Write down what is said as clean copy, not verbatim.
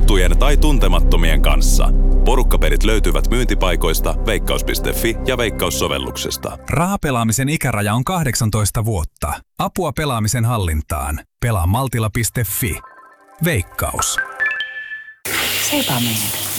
tuttujen tai tuntemattomien kanssa. Porukkapelit löytyvät myyntipaikoista, veikkaus.fi ja Veikkaus-sovelluksesta. Rahapelaamisen ikäraja on 18 vuotta. Apua pelaamisen hallintaan. Pelaa maltilla.fi. Veikkaus. Sepä mene.